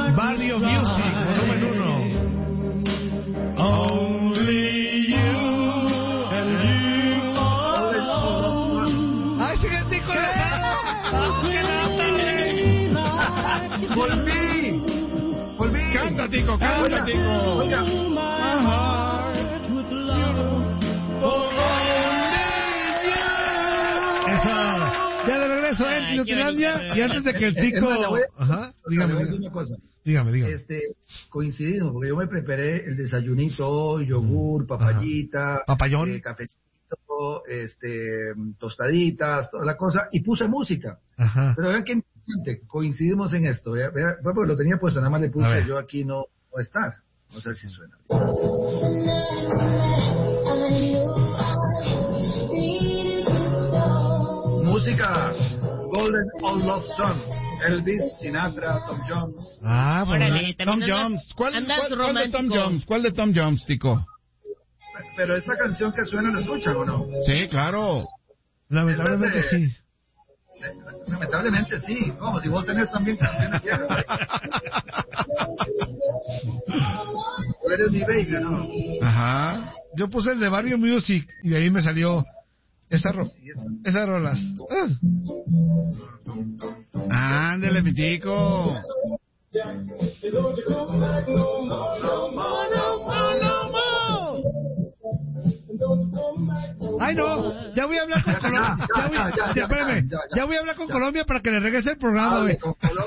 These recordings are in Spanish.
Barrio Music, volumen 1. Only you and you alone. ¡Ay, sigue el tico! ¡Volví! ¡Canta, Tico! ¡Canta, Tico! Oiga. Ya de regreso en Finlandia y antes de que el tico... Ajá, dígame una cosa. Dígame. Coincidimos, porque yo me preparé el desayunito, yogur, papayita, cafecito, tostaditas, toda la cosa, y puse música. Ajá. Pero vean qué interesante, coincidimos en esto. Vea, porque lo tenía puesto, nada más le puse yo aquí no estar. Vamos a ver si suena. Música, Golden Old Love Song, Elvis, Sinatra, Tom Jones. Ah, bueno. Tom Jones. ¿Cuál de Tom Jones? ¿Cuál de Tom Jones, Tico? Pero esta canción que suena, ¿la escuchan o no? Sí, claro. Lamentablemente sí. Lamentablemente sí. Vamos, si vos tenés también canciones viejas. Tú eres mi baby, ¿no? Ajá. Yo puse el de Barrio Music y de ahí me salió esas rolas. Ándale, mi Tico. Ay, no, ya voy a hablar con Colombia. Ya voy a hablar con Colombia para que le regrese el programa, güey.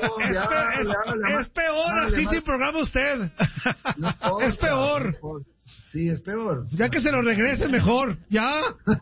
Es peor así sin programa usted. Es peor. Sí, es peor. Ya que se lo regrese mejor. Ya.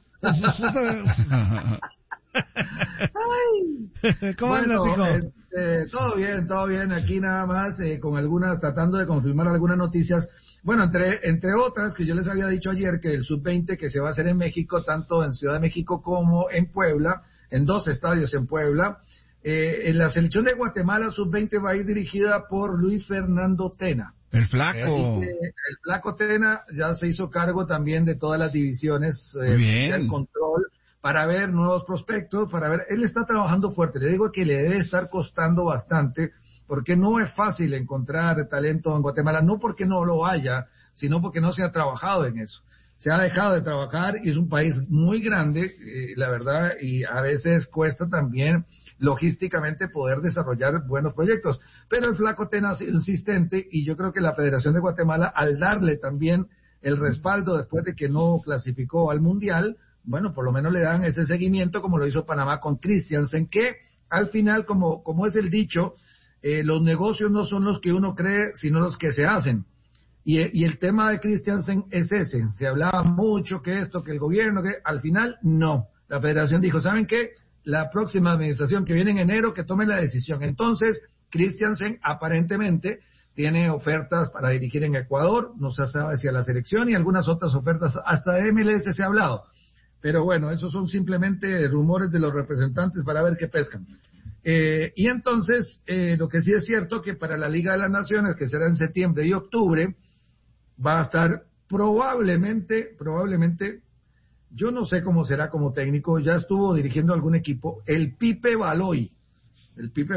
¿Cómo andas, hijo? Todo bien. Aquí nada más con algunas, tratando de confirmar algunas noticias. Bueno, entre otras que yo les había dicho ayer que el Sub-20 que se va a hacer en México, tanto en Ciudad de México como en Puebla, en 2 estadios en Puebla. En la selección de Guatemala Sub-20 va a ir dirigida por Luis Fernando Tena. El flaco. El flaco Tena ya se hizo cargo también de todas las divisiones del control para ver nuevos prospectos, él está trabajando fuerte. Le digo que le debe estar costando bastante, porque no es fácil encontrar talento en Guatemala, no porque no lo haya, sino porque no se ha trabajado en eso. Se ha dejado de trabajar y es un país muy grande, la verdad, y a veces cuesta también logísticamente poder desarrollar buenos proyectos. Pero el flaco Tena ha sido insistente y yo creo que la Federación de Guatemala, al darle también el respaldo después de que no clasificó al Mundial, bueno, por lo menos le dan ese seguimiento como lo hizo Panamá con Christiansen, que al final, como es el dicho, los negocios no son los que uno cree, sino los que se hacen. Y el tema de Christiansen es ese. Se hablaba mucho que esto, que el gobierno, que al final no. La federación dijo, ¿saben qué? La próxima administración que viene en enero que tome la decisión. Entonces, Christiansen aparentemente tiene ofertas para dirigir en Ecuador, no se sabe si a la selección y algunas otras ofertas, hasta de MLS se ha hablado. Pero bueno, esos son simplemente rumores de los representantes para ver qué pescan. Y entonces, lo que sí es cierto que para la Liga de las Naciones, que será en septiembre y octubre, va a estar probablemente, yo no sé cómo será como técnico, ya estuvo dirigiendo algún equipo, el Pipe Baloy que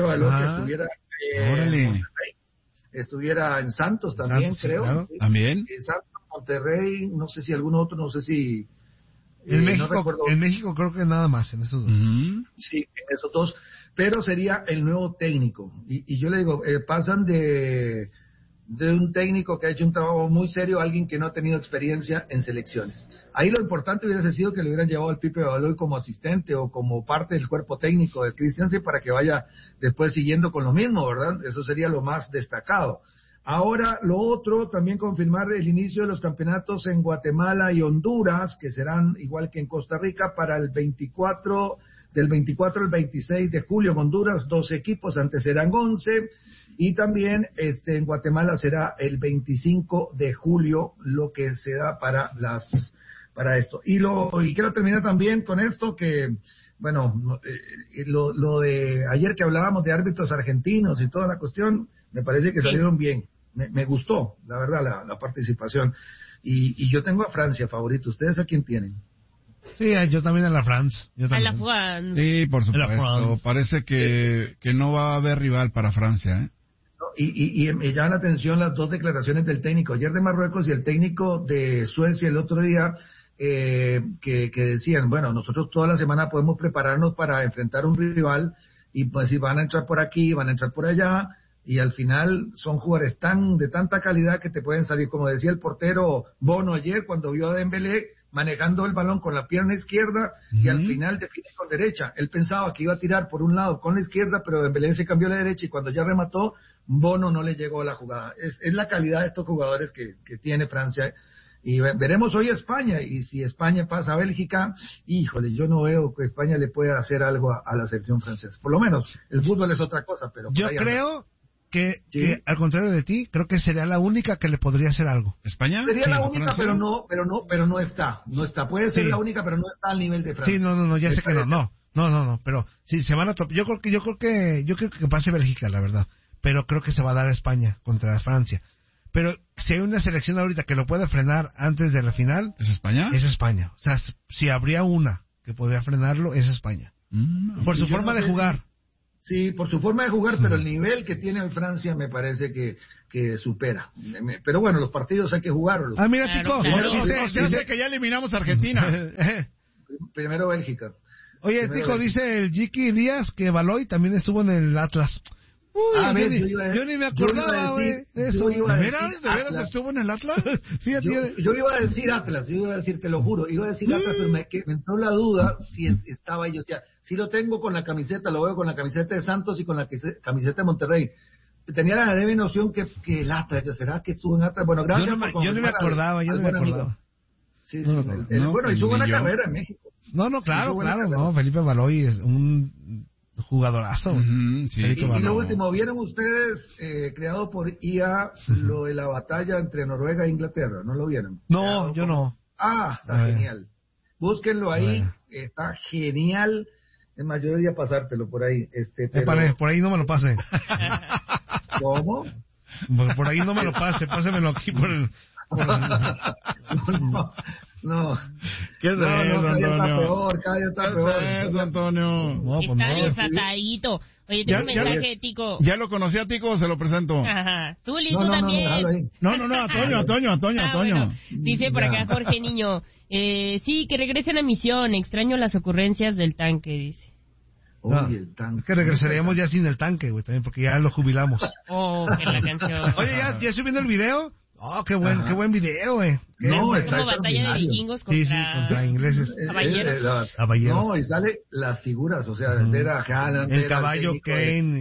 estuviera en Santos también, creo. Claro. ¿Sí? ¿También? Santos, Monterrey, no sé si algún otro, no sé si... En México creo que nada más, en esos dos. Sí, en esos dos, pero sería el nuevo técnico. Y yo le digo, pasan de un técnico que ha hecho un trabajo muy serio a alguien que no ha tenido experiencia en selecciones. Ahí lo importante hubiera sido que le hubieran llevado al Pipe Baloy como asistente o como parte del cuerpo técnico de Christiansen para que vaya después siguiendo con lo mismo, ¿verdad? Eso sería lo más destacado. Ahora, lo otro, también confirmar el inicio de los campeonatos en Guatemala y Honduras, que serán igual que en Costa Rica para del 24 al 26 de julio en Honduras, 12 equipos, antes eran 11, y también en Guatemala será el 25 de julio lo que se da para esto. Y quiero terminar también con esto que, bueno, lo de ayer que hablábamos de árbitros argentinos y toda la cuestión, me parece que salieron bien. Me gustó, la verdad, la participación. Y yo tengo a Francia favorito. ¿Ustedes a quién tienen? Sí, yo también a la France. A la France. Sí, por supuesto. Parece que no va a haber rival para Francia, ¿eh? y me llaman la atención las dos declaraciones del técnico ayer de Marruecos y el técnico de Suecia el otro día, que decían, bueno, nosotros toda la semana podemos prepararnos para enfrentar un rival y pues si van a entrar por aquí, van a entrar por allá, y al final son jugadores de tanta calidad que te pueden salir, como decía el portero Bono ayer cuando vio a Dembélé manejando el balón con la pierna izquierda y al final define con derecha. Él pensaba que iba a tirar por un lado con la izquierda, pero Dembélé se cambió a la derecha y cuando ya remató, Bono no le llegó a la jugada. Es la calidad de estos jugadores que tiene Francia. Y veremos hoy a España, y si España pasa a Bélgica, híjole, yo no veo que España le pueda hacer algo a la selección francesa. Por lo menos, el fútbol es otra cosa, pero... Yo creo... Que al contrario de ti, creo que sería la única que le podría hacer algo. ¿España? Sería la única, pero no está. Puede ser la única, pero no está al nivel de Francia. Sí, no, ya sé que no, pero sí, se van a yo creo que pase Bélgica, la verdad. Pero creo que se va a dar a España contra Francia. Pero si hay una selección ahorita que lo puede frenar antes de la final... ¿Es España? Es España. O sea, si habría una que podría frenarlo, es España. Por su forma de jugar. Sí, por su forma de jugar, pero el nivel que tiene hoy Francia me parece que supera. Pero bueno, los partidos hay que jugarlos. Ah, mira, Tico. Dice que ya eliminamos a Argentina. Primero Bélgica. Oye, Tico, dice el Jiki Díaz que Baloy también estuvo en el Atlas. Uy, yo ni me acordaba, güey, de eso. ¿De veras estuvo en el Atlas? Fíjate. Yo iba a decir Atlas, te lo juro, iba a decir Atlas, pero me entró la duda si estaba ahí. O sea, si lo tengo con la camiseta, lo veo con la camiseta de Santos y con la camiseta de Monterrey. Tenía la leve noción que el Atlas, ¿será que estuvo en Atlas? Bueno, gracias yo no me acordaba, Sí, bueno, hizo buena carrera en México. No, claro, Felipe Baloy es un jugadorazo. Sí. Y lo último, ¿vieron ustedes, creado por IA, lo de la batalla entre Noruega e Inglaterra? ¿No lo vieron? No, yo no. Está genial. Búsquenlo ahí, está genial. Es más, yo debería pasártelo por ahí. Por ahí no me lo pase. ¿Cómo? Por ahí no me lo pase, pásemelo aquí por el... No. ¿Qué es eso, Antonio? Cada día está peor. ¿Qué es eso, Antonio? No, pues está desatadito. Oye, tengo un mensaje de Tico. ¿Ya lo conocí a Tico o se lo presento? Ajá. Tú también. No, Antonio. Bueno. Dice por acá Jorge Niño. Sí, que regresen a misión. Extraño las ocurrencias del tanque, dice. El tanque. Es que regresaríamos ya sin el tanque, güey, también, porque ya lo jubilamos. Que la canción. Oye, ¿ya estoy viendo el video? Qué buen video, güey. No, es como batalla de vikingos contra ingleses. Caballeros. No, y sale las figuras, o sea, ver a Haaland, el caballo Kane,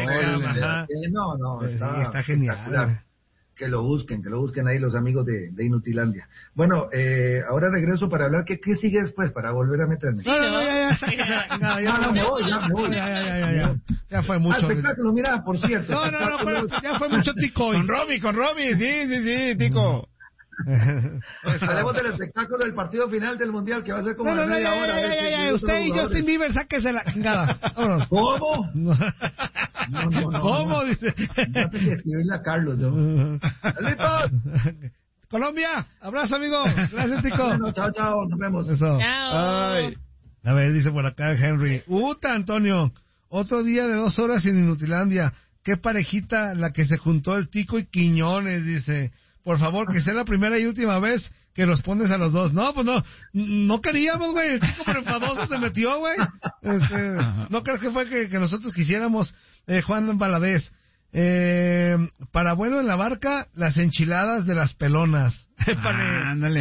está genial. Que lo busquen ahí los amigos de Inutilandia. Bueno, ahora regreso para hablar qué sigue después, para volver a meterme. Ya me voy. Ya fue mucho. Espectáculo, mira, por cierto. Pero ya fue mucho, Tico. Con Robbie, sí, Tico. Hablemos del espectáculo del partido final del Mundial, que va a ser como media hora. Usted y Justin Bieber, sáquese la chingada. ¿Cómo? No. ¿Cómo? Dice. No te que escribirle a Carlos, ¿no? Colombia, abrazo, amigo. Gracias, Tico. Bueno, chao, nos vemos. Eso. Chao. Ay. A ver, dice por acá Henry. Antonio, otro día de 2 horas en Inutilandia. Qué parejita la que se juntó el Tico y Quiñones, dice. Por favor, que sea la primera y última vez que los pones a los dos. No, pues no queríamos, güey. El Tico por enfadoso se metió, güey. No crees que fue que nosotros quisiéramos. Juan Valadez. Para bueno en la barca, las enchiladas de las pelonas. Ándale.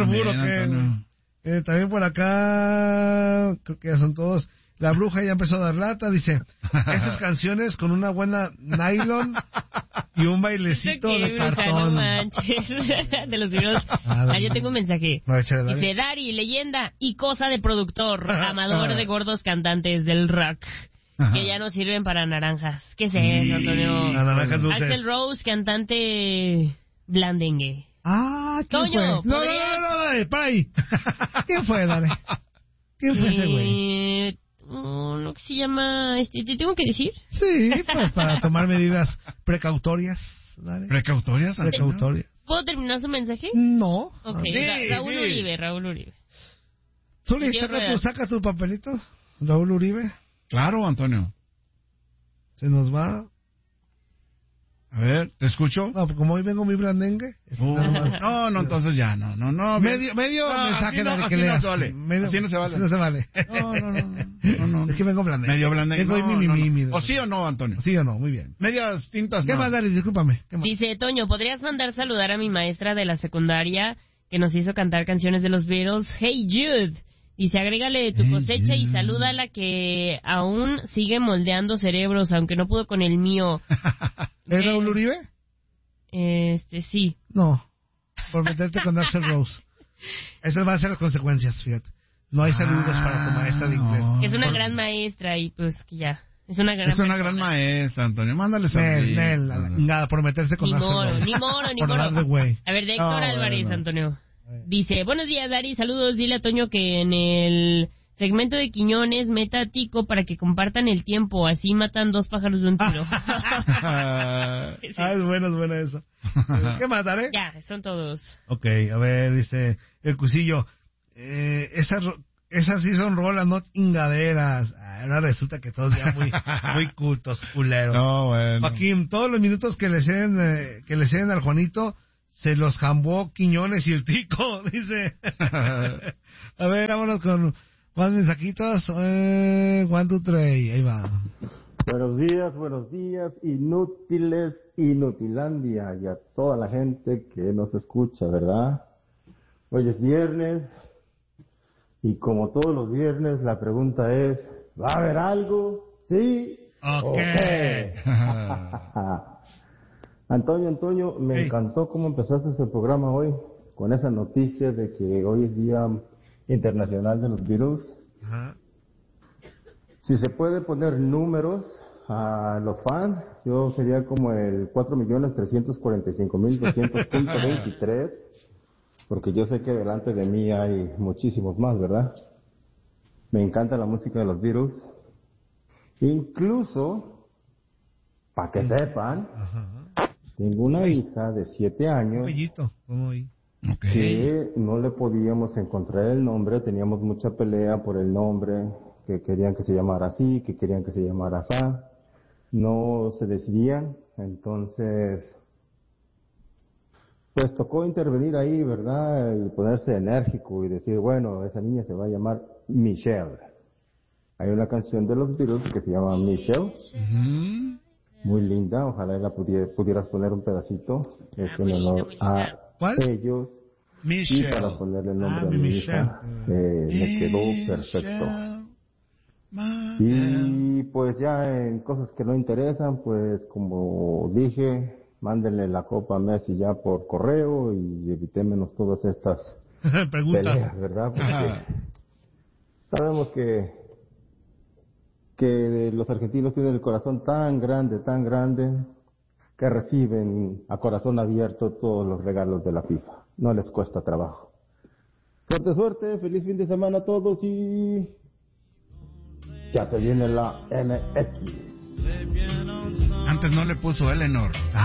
También por acá, creo que ya son todos. La bruja ya empezó a dar lata, dice, esas canciones con una buena nylon y un bailecito de cartón. No manches. De los videos. Yo tengo un mensaje. Dice, Dari, leyenda y cosa de productor, amador de gordos cantantes del rock. Que ya no sirven para naranjas. ¿Qué es eso, Antonio? Naranjas dulces. Axel Rose, cantante blandengue. ¿Quién fue? No, dale, para ahí. ¿Quién fue, dale? ¿Quién fue ese güey? Lo que se llama... ¿Te tengo que decir? Sí, pues para tomar medidas precautorias. Dale. ¿Precautorias? ¿Puedo terminar su mensaje? No. Ok, Raúl Uribe. Zuli, saca tu papelito. Raúl Uribe. Claro, Antonio. Se nos va. A ver, ¿te escucho? No, como hoy vengo muy blandengue. No, entonces ya, no. Medio mensaje así no se vale. Así no se vale. Así no se vale. No. Es que vengo blandengue. Medio blandengue. No. ¿O sí o no, Antonio? Sí o no, muy bien. Medias tintas, ¿Qué más, Dari? Discúlpame. Dice, Toño, ¿podrías mandar saludar a mi maestra de la secundaria que nos hizo cantar canciones de los Beatles? Hey Jude. Dice, agrégale tu cosecha y saluda a la que aún sigue moldeando cerebros, aunque no pudo con el mío. ¿Es Raúl Uribe? Sí. No, por meterte con Axl Rose. Esas van a ser las consecuencias, fíjate. No hay saludos para tu maestra de inglés. Es una gran maestra y pues que ya. Es una gran maestra, Antonio. Mándale saludos. Nada, por meterse con Axl Rose. Ni moro. A ver, de Héctor Álvarez, Antonio. Dice, buenos días, Dari, saludos, dile a Toño que en el segmento de Quiñones meta a Tico para que compartan el tiempo, así matan 2 pájaros de un tiro. Sí. Es buena eso. ¿Qué más, Dari? Ya, son todos. Ok, a ver, dice el Cusillo, esas sí son rolas, no chingaderas. Ahora resulta que todos ya muy cultos, culeros. No, bueno. Joaquín, todos los minutos que le ceden al Juanito se los jambó Quiñones y el Tico, dice. A ver, vámonos con más mensajitos. 1, 2, 3, ahí va. Buenos días, inútiles, Inutilandia, y a toda la gente que nos escucha, ¿verdad? Hoy es viernes, y como todos los viernes, la pregunta es, ¿va a haber algo? ¿Sí? Okay. Antonio, me encantó cómo empezaste ese programa hoy, con esa noticia de que hoy es Día Internacional de los Beatles. Ajá. Si se puede poner números a los fans, yo sería como el 4.345.200.23, porque yo sé que delante de mí hay muchísimos más, ¿verdad? Me encanta la música de los Beatles. Incluso, para que sepan, tengo una hija de 7 años que no le podíamos encontrar el nombre, teníamos mucha pelea por el nombre, que querían que se llamara así, que querían que se llamara así, no se decidían, entonces pues tocó intervenir ahí, ¿verdad? Y ponerse enérgico y decir, bueno, esa niña se va a llamar Michelle. Hay una canción de los Beatles que se llama Michelle. Muy linda, ojalá la pudieras poner un pedacito. Es en honor a ellos. Michelle. Y para ponerle el nombre a mi hija, me quedó perfecto. Y pues ya en cosas que no interesan, pues como dije, mándenle la copa a Messi ya por correo y evitémonos todas estas peleas, ¿verdad? Porque sabemos que los argentinos tienen el corazón tan grande, que reciben a corazón abierto todos los regalos de la FIFA. No les cuesta trabajo. Suerte, feliz fin de semana a todos y ya se viene la MX. Antes no le puso Eleanor.